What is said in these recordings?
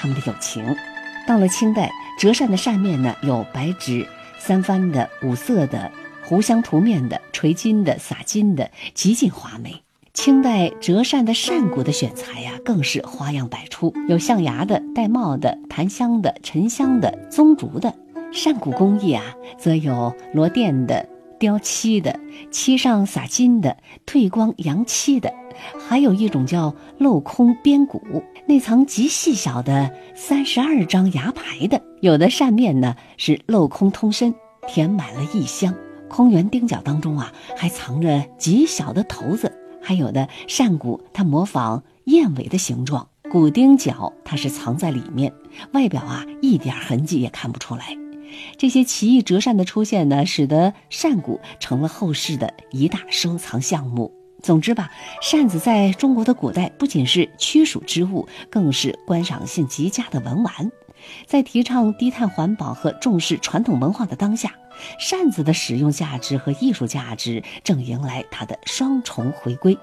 他们的友情。到了清代，折扇的扇面呢，有白纸、三番的、五色的、糊香涂面的、垂金的、洒金的，极尽华美。清代折扇的扇骨的选材呀，更是花样百出，有象牙的、玳瑁的、檀香的、沉香的、棕竹的。扇骨工艺啊，则有罗钿的、雕漆的、漆上洒金的、褪光扬漆的，还有一种叫镂空边骨，内藏极细小的32张牙牌的。有的扇面呢是镂空通身，填满了异香，空圆钉角当中啊还藏着极小的头子。还有的扇骨它模仿燕尾的形状，骨钉角它是藏在里面，外表啊一点痕迹也看不出来。这些奇异折扇的出现呢，使得扇骨成了后世的一大收藏项目。总之吧，扇子在中国的古代不仅是驱暑之物，更是观赏性极佳的文玩。在提倡低碳环保和重视传统文化的当下，扇子的使用价值和艺术价值正迎来它的双重回归。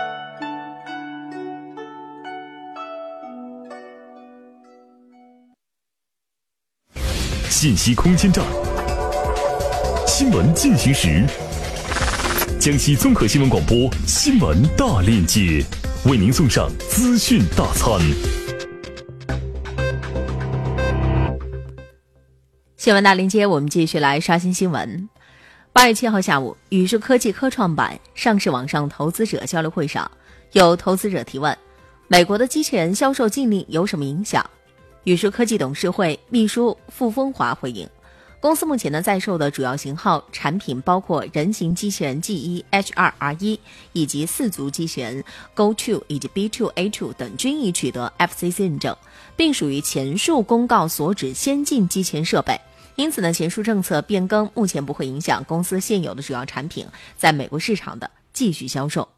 信息空间站，新闻进行时，江西综合新闻广播新闻大链接为您送上资讯大餐。 新闻大链接，我们继续来刷新新闻。8月7号下午，宇树科技科创板上市网上投资者交流会上，有投资者提问：美国的机器人销售禁令有什么影响？宇树科技董事会秘书傅风华回应，公司目前在售的主要型号产品包括人形机器人 G1、H2、R1 以及4足机器人 Go2 以及 B2A2 等均已取得 FCC 认证，并属于前述公告所指先进机器人设备。因此前述政策变更目前不会影响公司现有的主要产品在美国市场的继续销售。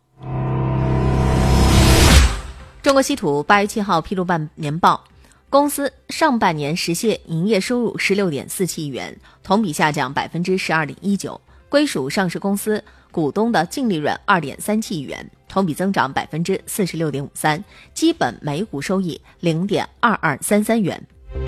中国稀土8月7号披露半年报，公司上半年实现营业收入 16.47 亿元，同比下降 12.19%， 归属上市公司股东的净利润 2.37 亿元，同比增长 46.53%， 基本每股收益 0.2233 元。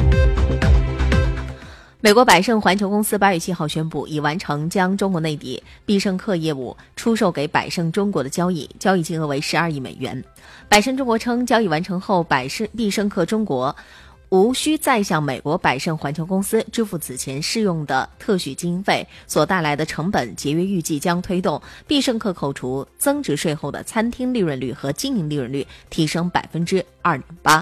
美国百胜环球公司8月7号宣布，已完成将中国内地必胜客业务出售给百胜中国的交易，交易金额为12亿美元。百胜中国称，交易完成后，必胜客中国无需再向美国百胜环球公司支付此前适用的特许经费所带来的成本节约，预计将推动必胜客扣除增值税后的餐厅利润率和经营利润率提升 2.8%。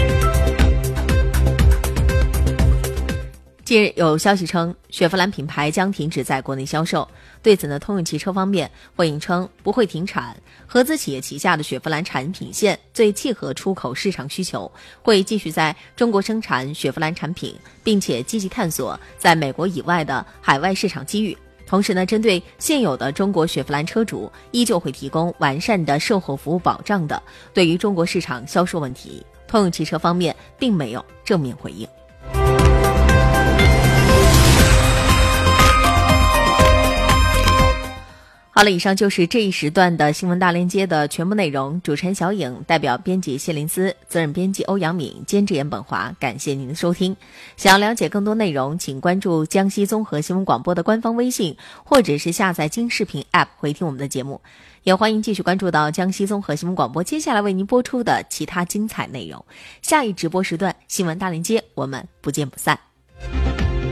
近日有消息称，雪佛兰品牌将停止在国内销售。对此通用汽车方面回应称，不会停产，合资企业旗下的雪佛兰产品线最契合出口市场需求，会继续在中国生产雪佛兰产品，并且积极探索在美国以外的海外市场机遇。同时针对现有的中国雪佛兰车主，依旧会提供完善的售后服务保障的。对于中国市场销售问题，通用汽车方面并没有正面回应。好了，以上就是这一时段的新闻大连接的全部内容。主持人小颖，代表编辑谢林思，责任编辑欧阳敏，监制严本华，感谢您的收听。想要了解更多内容，请关注江西综合新闻广播的官方微信，或者是下载京视频 App 回听我们的节目。也欢迎继续关注到江西综合新闻广播接下来为您播出的其他精彩内容。下一直播时段新闻大连接，我们不见不散。